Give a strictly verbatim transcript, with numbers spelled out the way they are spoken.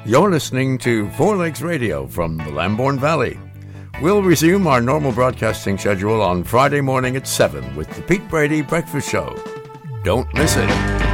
You're listening to Four Legs Radio from the Lambourne Valley. We'll resume our normal broadcasting schedule on Friday morning at seven with the Pete Brady Breakfast Show. Don't miss it.